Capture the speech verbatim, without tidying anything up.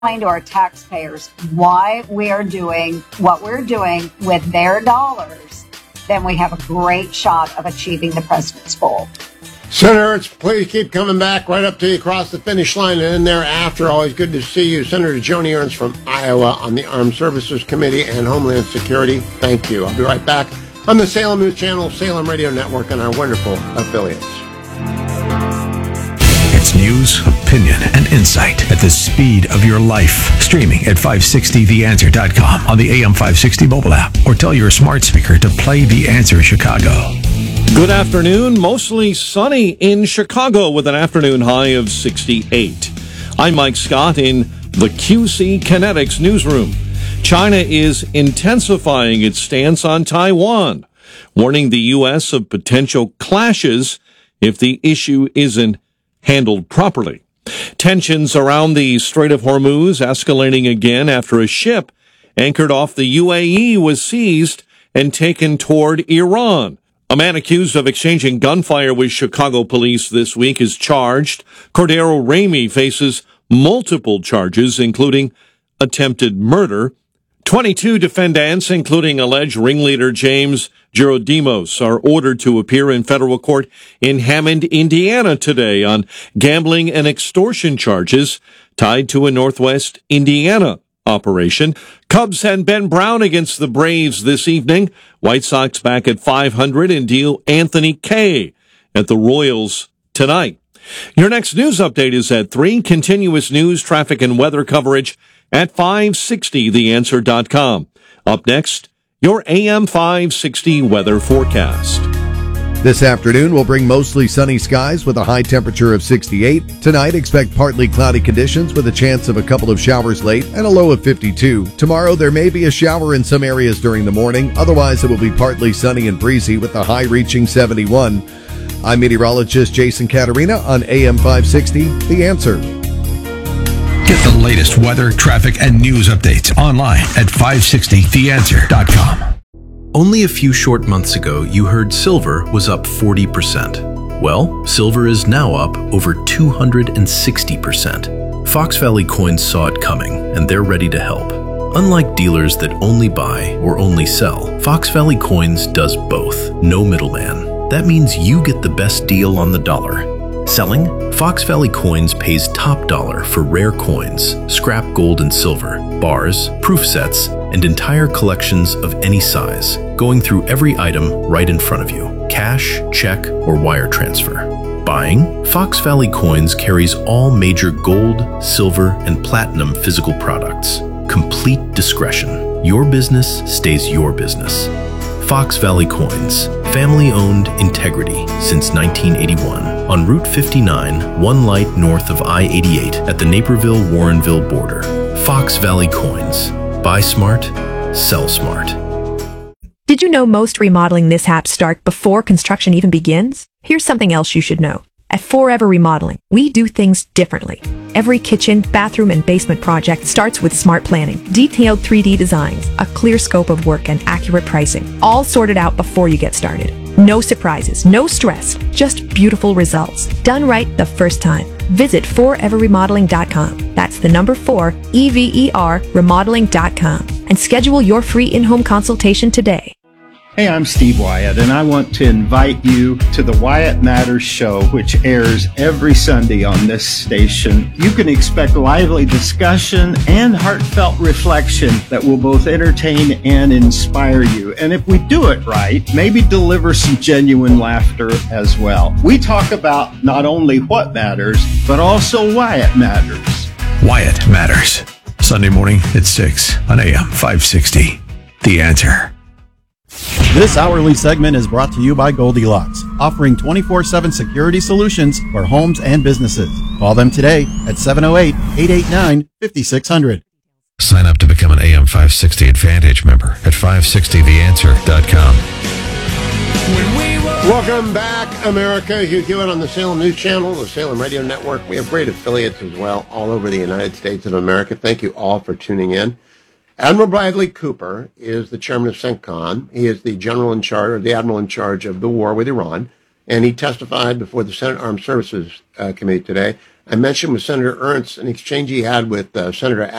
to our taxpayers why we are doing what we're doing with their dollars, then we have a great shot of achieving the president's goal. Senators, please keep coming back right up to you across the finish line and in thereafter. Always good to see you. Senator Joni Ernst from Iowa on the Armed Services Committee and Homeland Security. Thank you. I'll be right back on the Salem News Channel, Salem Radio Network, and our wonderful affiliates. It's news, opinion, and insight at the speed of your life. Streaming at five sixty the answer dot com on the A M five sixty mobile app, or tell your smart speaker to play The Answer Chicago. Good afternoon. Mostly sunny in Chicago with an afternoon high of sixty-eight. I'm Mike Scott in the Q C Kinetics newsroom. China is intensifying its stance on Taiwan, warning the U S of potential clashes if the issue isn't handled properly. Tensions around the Strait of Hormuz escalating again after a ship anchored off the U A E was seized and taken toward Iran. A man accused of exchanging gunfire with Chicago police this week is charged. Cordero Ramey faces multiple charges, including attempted murder. twenty-two defendants, including alleged ringleader James Gerodimos, are ordered to appear in federal court in Hammond, Indiana today on gambling and extortion charges tied to a Northwest Indiana operation. Cubs and Ben Brown against the Braves this evening. White Sox back at five hundred and deal Anthony Kay at the Royals tonight. Your next news update is at three. Continuous news, traffic, and weather coverage at five sixty the answer dot com. Up next, your A M five sixty weather forecast. This afternoon will bring mostly sunny skies with a high temperature of sixty-eight. Tonight, expect partly cloudy conditions with a chance of a couple of showers late and a low of fifty-two. Tomorrow, there may be a shower in some areas during the morning. Otherwise, it will be partly sunny and breezy with the high reaching seventy-one. I'm meteorologist Jason Caterina on A M five sixty, The Answer. Get the latest weather, traffic, and news updates online at five sixty the answer dot com. Only a few short months ago, you heard silver was up forty percent. Well, silver is now up over two hundred sixty percent. Fox Valley Coins saw it coming, and they're ready to help. Unlike dealers that only buy or only sell, Fox Valley Coins does both. No middleman. That means you get the best deal on the dollar. Selling? Fox Valley Coins pays top dollar for rare coins, scrap gold and silver, bars, proof sets, and entire collections of any size, going through every item right in front of you. Cash, check, or wire transfer. Buying? Fox Valley Coins carries all major gold, silver, and platinum physical products. Complete discretion. Your business stays your business. Fox Valley Coins. Family-owned integrity since nineteen eighty-one. On Route fifty-nine, one light north of I eighty-eight at the Naperville-Warrenville border. Fox Valley Coins. Buy smart, sell smart. Did you know most remodeling mishaps start before construction even begins? Here's something else you should know. At Forever Remodeling, we do things differently. Every kitchen, bathroom, and basement project starts with smart planning, detailed three D designs, a clear scope of work, and accurate pricing, all sorted out before you get started. No surprises, no stress, just beautiful results. Done right the first time. Visit forever remodeling dot com. That's the number four, E V E R, remodeling dot com. And schedule your free in-home consultation today. Hey, I'm Steve Wyatt, and I want to invite you to the Wyatt Matters Show, which airs every Sunday on this station. You can expect lively discussion and heartfelt reflection that will both entertain and inspire you. And if we do it right, maybe deliver some genuine laughter as well. We talk about not only what matters, but also why it matters. Wyatt Matters. Sunday morning at six on A M five sixty. The Answer. This hourly segment is brought to you by Goldilocks, offering twenty-four seven security solutions for homes and businesses. Call them today at seven oh eight, eight eight nine, five six zero zero. Sign up to become an A M five sixty Advantage member at five sixty the answer dot com. Welcome back, America. Hugh Hewitt on the Salem News Channel, the Salem Radio Network. We have great affiliates as well all over the United States of America. Thank you all for tuning in. Admiral Bradley Cooper is the chairman of CENTCOM. He is the general in charge, or the admiral in charge of the war with Iran, and he testified before the Senate Armed Services uh, Committee today. I mentioned with Senator Ernst an exchange he had with uh, Senator